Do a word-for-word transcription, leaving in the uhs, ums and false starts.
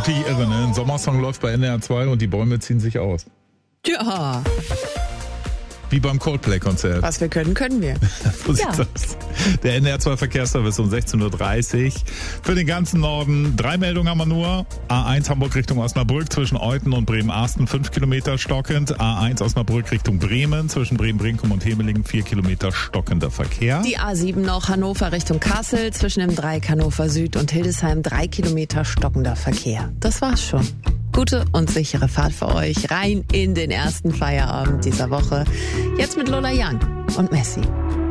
Wirklich irre, ne? Ein Sommersong läuft bei N D R zwei und die Bäume ziehen sich aus. Ja. Wie beim Coldplay-Konzert. Was wir können, können wir. So sieht's Ja. aus. Der N D R zwei Verkehrsservice um sechzehn Uhr dreißig. Für den ganzen Norden drei Meldungen haben wir nur. A eins Hamburg Richtung Osnabrück zwischen Euthen und Bremen-Arsten fünf Kilometer stockend. A eins Osnabrück Richtung Bremen zwischen Bremen-Brinkum und Hemelingen vier Kilometer stockender Verkehr. Die A sieben noch Hannover Richtung Kassel zwischen dem Dreieck Hannover Süd und Hildesheim drei Kilometer stockender Verkehr. Das war's schon. Gute und sichere Fahrt für euch rein in den ersten Feierabend dieser Woche. Jetzt mit Lola Young und Messi.